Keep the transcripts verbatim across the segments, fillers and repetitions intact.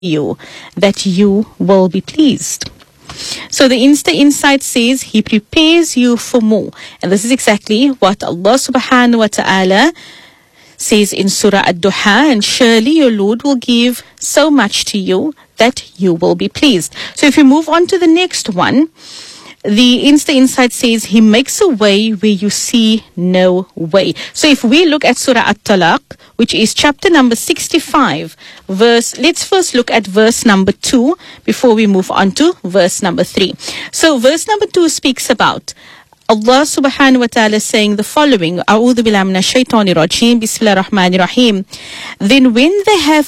you that you will be pleased. So the Insta Insight says He prepares you for more. And this is exactly what Allah subhanahu wa ta'ala says in Surah Ad-Duha, and surely your Lord will give so much to you that you will be pleased. So if you move on to the next one, the Insta Insight says He makes a way where you see no way. So if we look at Surah At-Talaq, which is chapter number sixty-five, verse, let's first look at verse number two before we move on to verse number three. So verse number two speaks about Allah subhanahu wa ta'ala saying the following, A'udhu billahi minash shaitanir rajim, Bismillahir Rahmanir Rahim. Then when they have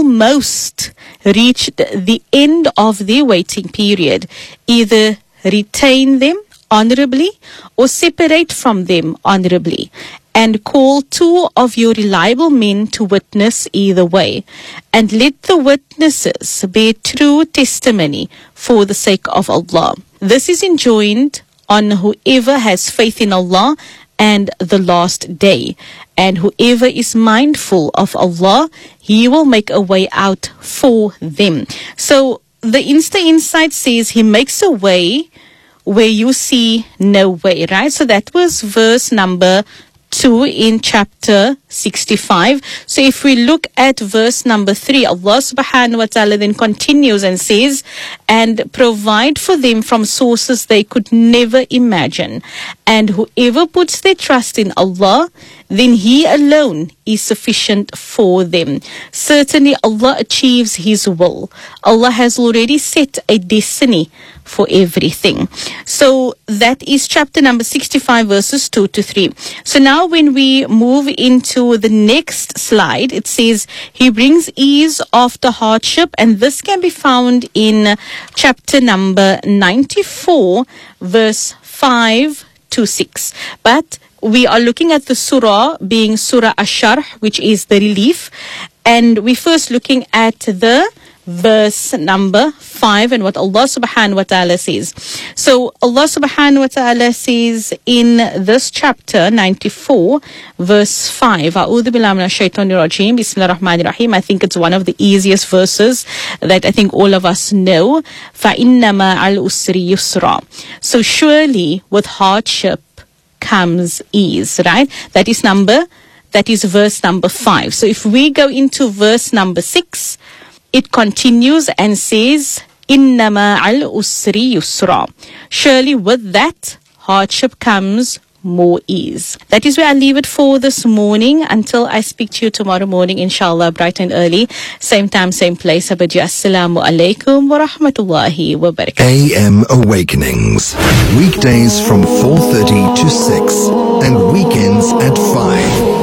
almost reached the end of their waiting period, either retain them honorably or separate from them honorably, and call two of your reliable men to witness either way, and let the witnesses bear true testimony for the sake of Allah. This is enjoined on whoever has faith in Allah and the last day, and whoever is mindful of Allah, He will make a way out for them. So the Insta Insight says He makes a way where you see no way, right? So that was verse number two in chapter sixty-five. So if we look at verse number three, Allah subhanahu wa ta'ala then continues and says, and provide for them from sources they could never imagine. And whoever puts their trust in Allah, then He alone is sufficient for them. Certainly Allah achieves His will. Allah has already set a destiny for everything. So that is chapter number sixty-five, verses two to three. So now when we move into the next slide, it says He brings ease after hardship, and this can be found in chapter number ninety-four, verse five to six. But we are looking at the surah being Surah Ash-Sharh, which is the relief, and we're first looking at the verse number five and what Allah subhanahu wa ta'ala says. So Allah subhanahu wa ta'ala says in this chapter ninety-four, verse five, A'udhu billahi minash shaitanir rajim, Bismillahir Rahmanir Rahim. I think it's one of the easiest verses that I think all of us know. فَإِنَّ مَعَ الْأُسْرِ يُسْرًا. So surely with hardship comes ease, right? That is number, that is verse number five. So if we go into verse number six, it continues and says, Inna ma'al usri yusra. Surely with that hardship comes more ease. That is where I leave it for this morning. Until I speak to you tomorrow morning, inshallah, bright and early. Same time, same place. I bid you assalamu alaikum wa rahmatullahi wa barakatuh. A M Awakenings. Weekdays from four thirty to six and weekends at five.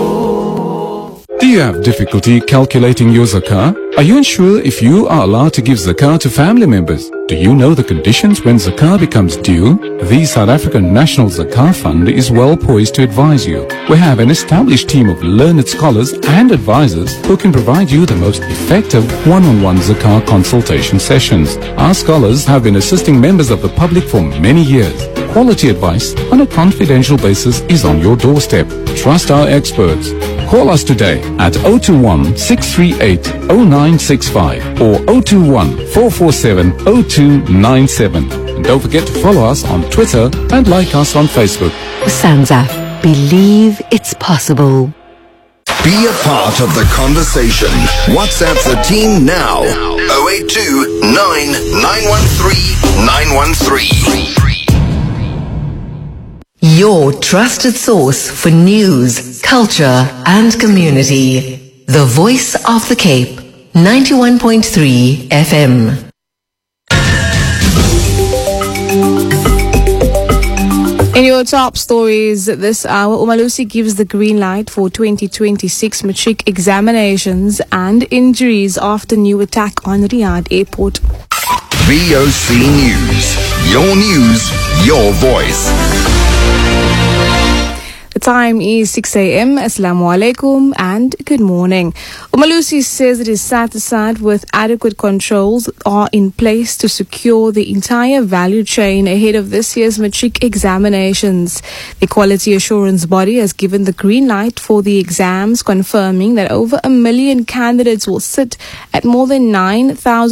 Do you have difficulty calculating your zakah? Are you unsure if you are allowed to give zakah to family members? Do you know the conditions when zakah becomes due? The South African National Zakah Fund is well poised to advise you. We have an established team of learned scholars and advisors who can provide you the most effective one-on-one zakah consultation sessions. Our scholars have been assisting members of the public for many years. Quality advice on a confidential basis is on your doorstep. Trust our experts. Call us today at zero two one, six three eight, zero nine six five or zero two one, four four seven, zero two nine seven. And don't forget to follow us on Twitter and like us on Facebook. Sanzaf, believe it's possible. Be a part of the conversation. WhatsApp the team now. zero eight two, nine nine one three, nine one three. Your trusted source for news, culture and community. The Voice of the Cape, ninety-one point three F M. In your top stories this hour, Umalusi gives the green light for twenty twenty-six matric examinations and injuries after new attack on Riyadh Airport. V O C News. Your news, your voice. The time is six a.m. Assalamu alaikum and good morning. Umalusi says it is satisfied with adequate controls are in place to secure the entire value chain ahead of this year's matric examinations. The quality assurance body has given the green light for the exams, confirming that over a million candidates will sit at more than nine thousand